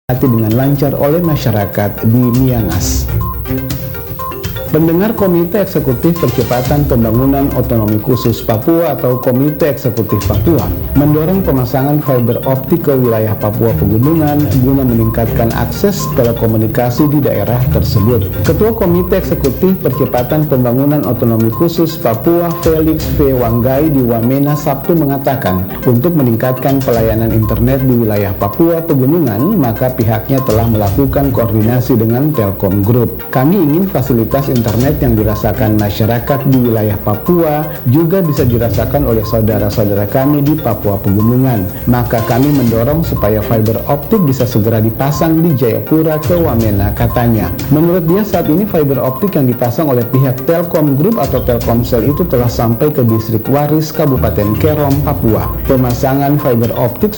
dengan lancar oleh masyarakat di Miangas. Pendengar Komite Eksekutif Percepatan Pembangunan Otonomi Khusus Papua atau Komite Eksekutif Papua mendorong pemasangan fiber optik ke wilayah Papua Pegunungan guna meningkatkan akses telekomunikasi di daerah tersebut. Ketua Komite Eksekutif Percepatan Pembangunan Otonomi Khusus Papua Felix V. Wanggai di Wamena Sabtu mengatakan, untuk meningkatkan pelayanan internet di wilayah Papua Pegunungan, maka pihaknya telah melakukan koordinasi dengan Telkom Group. Kami ingin fasilitas internet yang dirasakan masyarakat di wilayah Papua juga bisa dirasakan oleh saudara-saudara kami di Papua Pegunungan. Maka kami mendorong supaya fiber optik bisa segera dipasang di Jayapura ke Wamena, katanya. Menurut dia, saat ini fiber optik yang dipasang oleh pihak Telkom Group atau Telkomsel itu telah sampai ke distrik Waris, Kabupaten Kerom, Papua. Pemasangan fiber optik